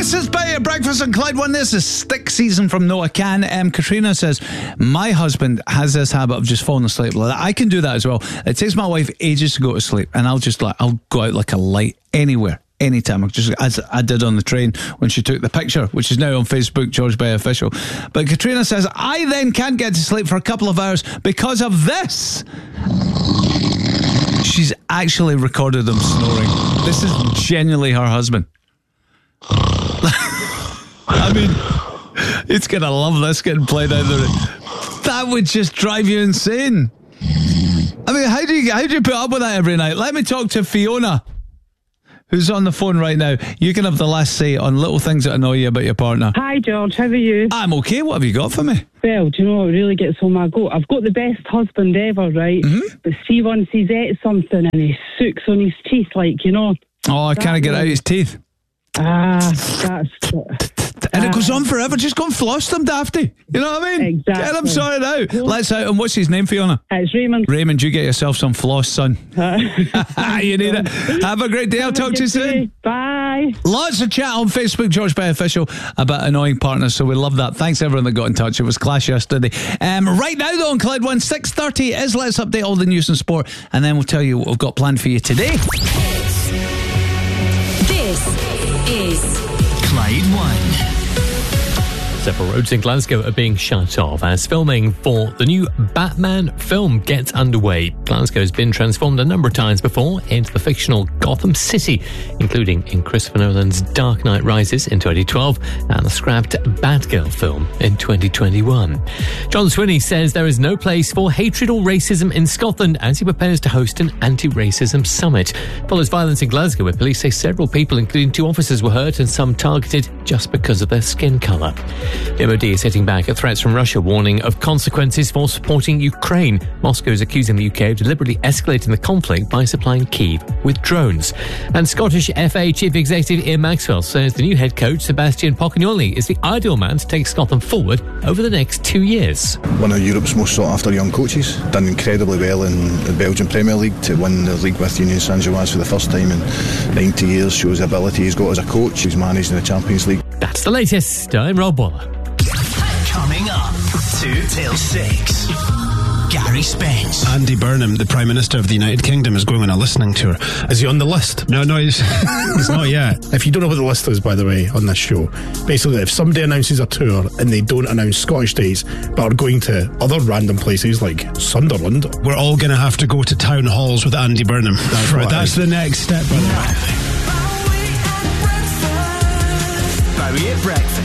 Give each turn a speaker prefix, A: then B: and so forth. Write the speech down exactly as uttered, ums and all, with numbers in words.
A: This is Bay at Breakfast on Clyde One. This is stick season from Noah Can. Um, Katrina says, my husband has this habit of just falling asleep like that. I can do that as well. It takes my wife ages to go to sleep, and I'll just like, I'll go out like a light anywhere. Anytime, I just as I did on the train when she took the picture, which is now on Facebook, George Bay Official. But Katrina says, I then can't get to sleep for a couple of hours because of this. She's actually recorded them snoring. This is genuinely her husband. I mean, it's gonna love this getting played out there. That would just drive you insane. I mean, how do you how do you put up with that every night? Let me talk to Fiona, who's on the phone right now. You can have the last say on little things that annoy you about your partner.
B: Hi, George. How are you?
A: I'm okay. What have you got for me?
B: Well, do you know what really gets on my goat? I've got the best husband ever, right? Mm-hmm. But see, once he's ate something and he sucks on his teeth, like, you know.
A: Oh, I can't get out his teeth.
B: Ah, that's...
A: And it goes on forever. Just go and floss them, Dafty. You know what I mean?
B: Exactly.
A: Get them sorted out. Let's out. And what's his name, Fiona?
B: It's Raymond.
A: Raymond, you get yourself some floss, son.
B: Uh,
A: you need it. Have a great day. I'll talk to you soon.
B: Day. Bye.
A: Lots of chat on Facebook, George Bay Official, about annoying partners. So we love that. Thanks everyone that got in touch. It was class yesterday. Um, right now, though, on Clyde One, six thirty is Let's Update all the news and sport. And then we'll tell you what we've got planned for you today.
C: This is
D: Clyde One.
E: Several roads in Glasgow are being shut off as filming for the new Batman film gets underway. Glasgow has been transformed a number of times before into the fictional Gotham City, including in Christopher Nolan's Dark Knight Rises in twenty twelve and the scrapped Batgirl film in twenty twenty-one. John Swinney says there is no place for hatred or racism in Scotland as he prepares to host an anti-racism summit. Follows violence in Glasgow where police say several people, including two officers, were hurt and some targeted just because of their skin colour. The M O D is hitting back at threats from Russia, warning of consequences for supporting Ukraine. Moscow is accusing the U K of deliberately escalating the conflict by supplying Kyiv with drones. And Scottish F A Chief Executive Ian Maxwell says the new head coach, Sebastian Pocagnoli, is the ideal man to take Scotland forward over the next two years.
F: One of Europe's most sought-after young coaches. Done incredibly well in the Belgian Premier League to win the league with Union Saint-Gilloise for the first time in ninety years. Shows the ability he's got as a coach. He's managed in the Champions League.
E: That's the latest. I'm Rob Waller.
D: Coming up, two till six. Gary Spence.
G: Andy Burnham, the Prime Minister of the United Kingdom, is going on a listening tour.
H: Is he on the list?
G: No, no, he's,
H: he's not yet. If you don't know what the list is, by the way, on this show, basically if somebody announces a tour and they don't announce Scottish days but are going to other random places like Sunderland,
G: we're all going to have to go to town halls with Andy Burnham.
H: That's,
G: right, that's the next step, by the way.
D: Barry at Breakfast.